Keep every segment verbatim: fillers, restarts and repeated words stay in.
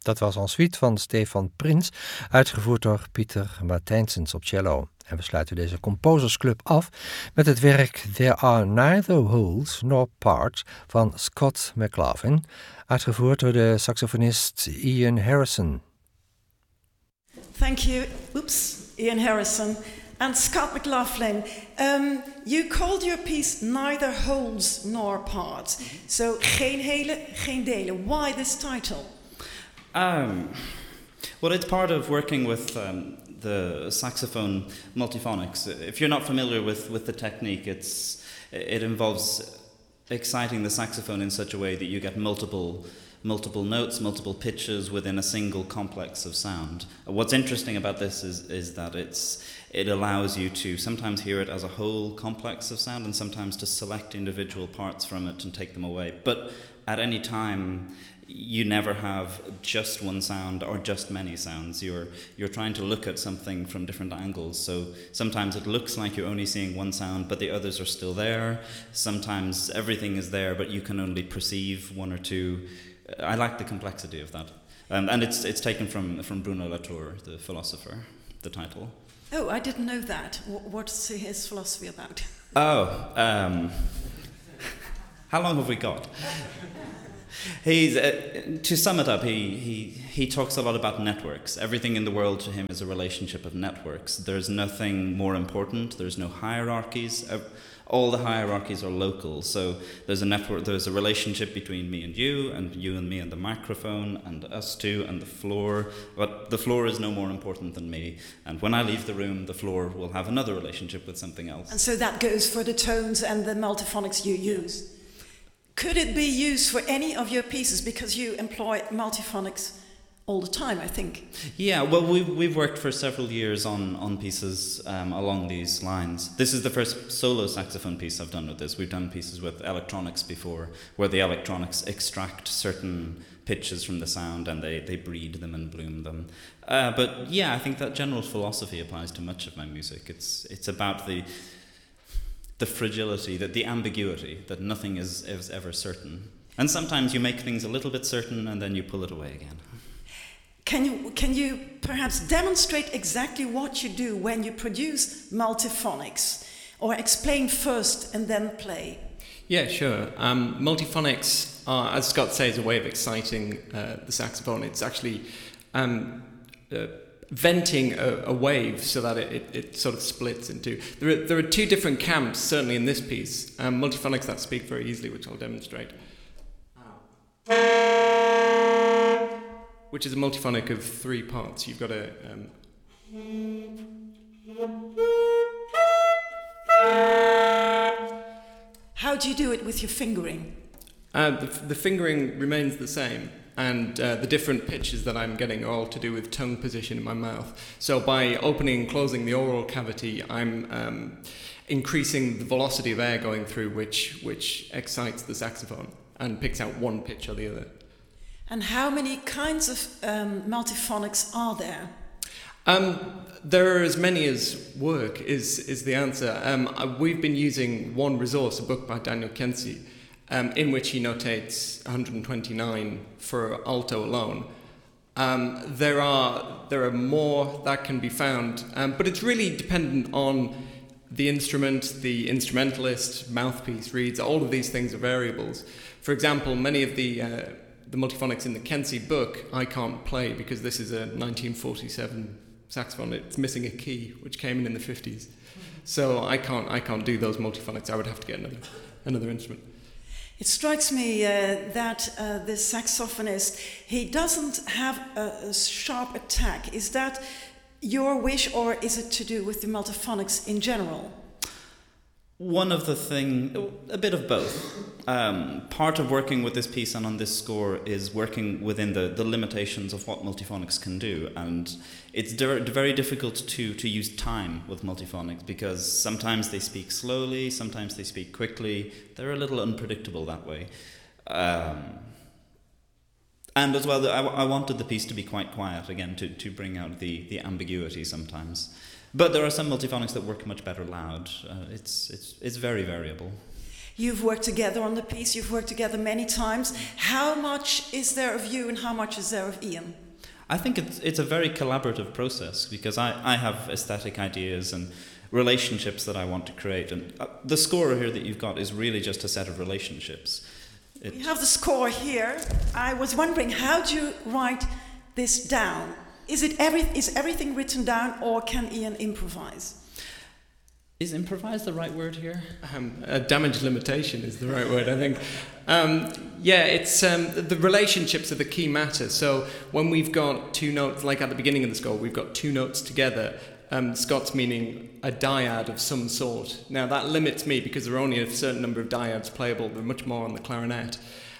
Dat was een suite van Stefan Prins, uitgevoerd door Pieter Martijnsens op cello. En we sluiten deze Composers Club af met het werk There Are Neither Wholes Nor Parts van Scott McLaughlin, uitgevoerd door de saxofonist Ian Harrison. Thank you. Oops, Ian Harrison and Scott McLaughlin. Um, you called your piece Neither Wholes Nor Parts. So geen hele, geen delen. Why this title? Um, well, it's part of working with um, the saxophone multiphonics. If you're not familiar with, with the technique, it's it involves exciting the saxophone in such a way that you get multiple multiple notes, multiple pitches within a single complex of sound. What's interesting about this is is that it's it allows you to sometimes hear it as a whole complex of sound and sometimes to select individual parts from it and take them away. But at any time, you never have just one sound or just many sounds. You're you're trying to look at something from different angles. So sometimes it looks like you're only seeing one sound, but the others are still there. Sometimes everything is there, but you can only perceive one or two. I like the complexity of that. Um, and it's it's taken from, from Bruno Latour, the philosopher, the title. Oh, I didn't know that. What's his philosophy about? Oh, um, how long have we got? He's uh, to sum it up, he, he he talks a lot about networks. Everything in the world to him is a relationship of networks. There's nothing more important. There's no hierarchies. All the hierarchies are local. So there's a network. There's a relationship between me and you, and you and me and the microphone, and us two and the floor. But the floor is no more important than me. And when I leave the room, the floor will have another relationship with something else. And so that goes for the tones and the multiphonics you use. Could it be used for any of your pieces, because you employ multiphonics all the time, I think? Yeah, well, we've, we've worked for several years on, on pieces um, along these lines. This is the first solo saxophone piece I've done with this. We've done pieces with electronics before, where the electronics extract certain pitches from the sound and they, they breed them and bloom them. Uh, but yeah, I think that general philosophy applies to much of my music. It's it's about the... the fragility, that the ambiguity, that nothing is, is ever certain. And sometimes you make things a little bit certain and then you pull it away again. Can you can you perhaps demonstrate exactly what you do when you produce multiphonics? Or explain first and then play? Yeah, sure. Um, multiphonics, are, as Scott says, a way of exciting uh, the saxophone. It's actually... Um, uh, venting a, a wave so that it, it, it sort of splits into... There are, there are two different camps, certainly in this piece. Um, multiphonics that speak very easily, which I'll demonstrate. Which is a multiphonic of three parts. You've got a... Um, How do you do it with your fingering? Uh, the, the fingering remains the same. And uh, the different pitches that I'm getting are all to do with tongue position in my mouth. So by opening and closing the oral cavity, I'm um, increasing the velocity of air going through, which which excites the saxophone and picks out one pitch or the other. And how many kinds of um, multiphonics are there? Um, there are as many as work is is the answer. Um, we've been using one resource, a book by Daniel Kensi, Um, in which he notates one hundred twenty-nine for alto alone. Um, there are there are more that can be found, um, but it's really dependent on the instrument, the instrumentalist, mouthpiece, reeds. All of these things are variables. For example, many of the uh, the multiphonics in the Kensi book I can't play because this is a nineteen forty-seven saxophone. It's missing a key, which came in in the fifties. So I can't I can't do those multiphonics. I would have to get another another instrument. It strikes me uh, that uh, this saxophonist, he doesn't have a, a sharp attack. Is that your wish, or is it to do with the multiphonics in general? One of the thing, a bit of both. Um, part of working with this piece and on this score is working within the, the limitations of what multiphonics can do. And it's de- very difficult to, to use time with multiphonics because sometimes they speak slowly, sometimes they speak quickly. They're a little unpredictable that way. Um, and as well, I, I wanted the piece to be quite quiet, again, to, to bring out the, the ambiguity sometimes. But there are some multiphonics that work much better loud. Uh, it's it's it's very variable. You've worked together on the piece, you've worked together many times. How much is there of you and how much is there of Ian? I think it's, it's a very collaborative process because I, I have aesthetic ideas and relationships that I want to create. And uh, the score here that you've got is really just a set of relationships. It, We have the score here. I was wondering, how do you write this down? Is it every, is everything written down or can Ian improvise? Is improvise the right word here? Um, uh, damage limitation is the right word, I think. Um, yeah, it's um, the relationships are the key matter. So when we've got two notes, like at the beginning of the score, we've got two notes together. Um, Scots meaning a dyad of some sort. Now that limits me because there are only a certain number of dyads playable. There are much more on the clarinet.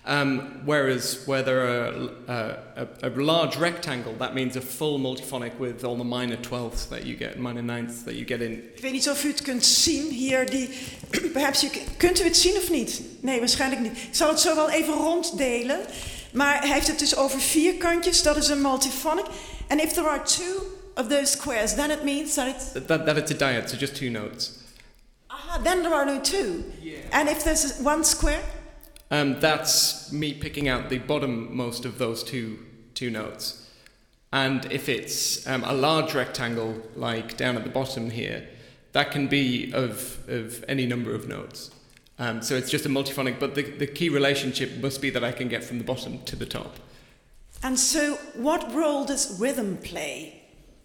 Um, whereas where there are uh, a, a large rectangle, that means a full multiphonic with all the minor twelfths that you get, minor ninths that you get in. Ik weet niet of u het kunt zien hier. Die, perhaps you, kunt u het zien of niet? Nee, waarschijnlijk niet. Ik zal het zo wel even ronddelen. Maar hij heeft het dus over vier kantjes. Dat is een multiphonic. And if there are two of those squares, then it means that it's... That, that it's a dyad, so just two notes. Aha, then there are no two. Yeah. And if there's one square? Um, that's me picking out the bottommost of those two two notes. And if it's um, a large rectangle, like down at the bottom here, that can be of, of any number of notes. Um, so it's just a multiphonic, but the, the key relationship must be that I can get from the bottom to the top. And so what role does rhythm play?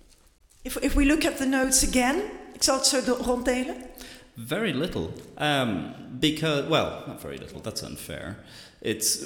If, if we look at the notes again, ik zal het zo do- ronddelen. Very little. Um, because, well, not very little, that's unfair. It's,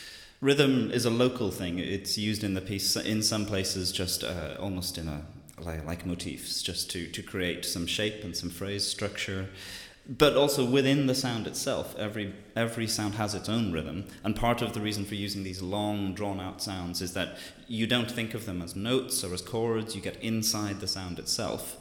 rhythm is a local thing. It's used in the piece, in some places just uh, almost in a, like, like motifs, just to, to create some shape and some phrase structure. But also within the sound itself, every every sound has its own rhythm. And part of the reason for using these long, drawn-out sounds is that you don't think of them as notes or as chords. You get inside the sound itself,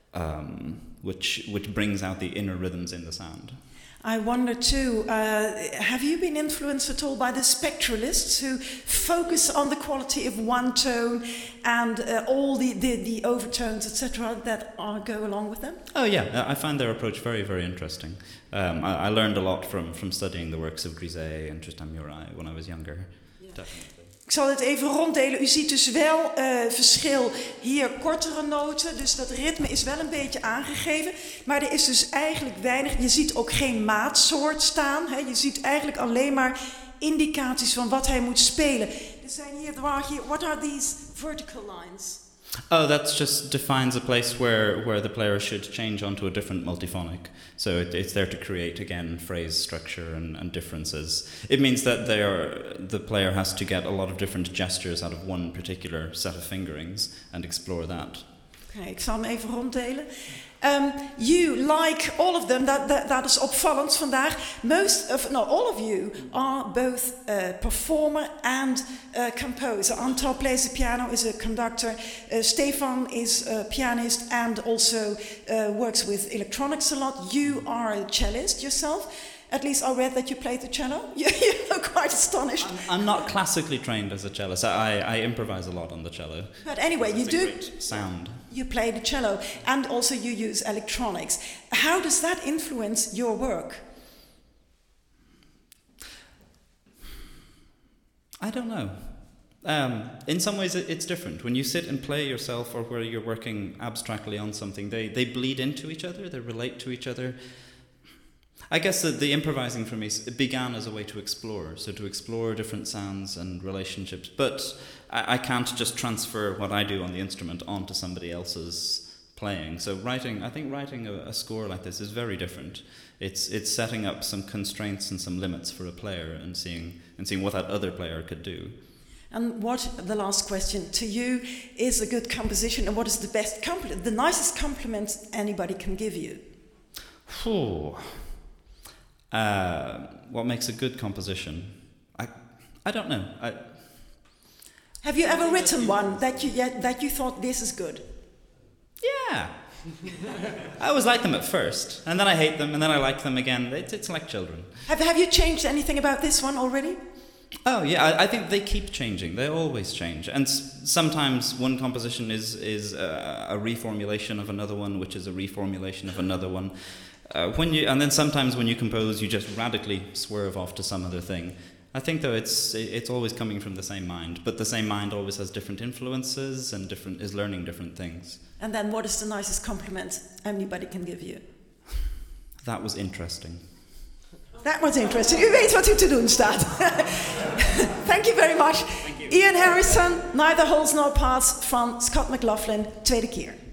um, which which brings out the inner rhythms in the sound. I wonder too, uh, have you been influenced at all by the spectralists who focus on the quality of one tone and uh, all the, the, the overtones, et cetera, that are, go along with them? Oh yeah, I find their approach very, very interesting. Um, I, I learned a lot from, from studying the works of Grisey and Tristan Murail when I was younger. Yeah. Definitely. Ik zal het even ronddelen. U ziet dus wel uh, verschil hier, kortere noten. Dus dat ritme is wel een beetje aangegeven. Maar er is dus eigenlijk weinig. Je ziet ook geen maatsoort staan. Hè. Je ziet eigenlijk alleen maar indicaties van wat hij moet spelen. Er zijn hier, er are here, what are these vertical lines? Oh, that just defines a place where, where the player should change onto a different multiphonic. So it, it's there to create, again, phrase structure and, and differences. It means that they are, the player has to get a lot of different gestures out of one particular set of fingerings and explore that. Okay, ik zal hem even ronddelen. Um, you, like all of them, that, that, that is opvallend vandaag. Most of, no, all of you are both a performer and a composer. Antal plays the piano, is a conductor. Uh, Stefan is a pianist and also uh, works with electronics a lot. You are a cellist yourself. At least I read that you played the cello. You, you look quite astonished. I'm, I'm not classically trained as a cellist. I, I improvise a lot on the cello. But anyway, you It's a do... great sound. You play the cello and also you use electronics. How does that influence your work? I don't know. Um, in some ways it, it's different. When you sit and play yourself or where you're working abstractly on something, they, they bleed into each other, they relate to each other. I guess that the improvising for me it began as a way to explore, so to explore different sounds and relationships. But I, I can't just transfer what I do on the instrument onto somebody else's playing. So writing, I think writing a, a score like this is very different. It's it's setting up some constraints and some limits for a player and seeing and seeing what that other player could do. And what, the last question to you, is a good composition, and what is the best compliment, the nicest compliment anybody can give you? Whew. Uh, what makes a good composition? I, I don't know. I, Have you ever written one that you yet, that you thought this is good? yeah. I always like them at first, and then I hate them, and then I like them again. It's, it's like children. Have Have you changed anything about this one already? Oh yeah, I, I think they keep changing. They always change, and s- sometimes one composition is is a, a reformulation of another one, which is a reformulation of another one. Uh, when you and then sometimes when you compose, you just radically swerve off to some other thing. I think though it's it's always coming from the same mind, but the same mind always has different influences and different is learning different things. And then what is the nicest compliment anybody can give you? That was interesting. That was interesting. U weet wat u te doen staat. Thank you very much. Ian Harrison, Neither Holes Nor Parts van Scott McLaughlin, tweede keer.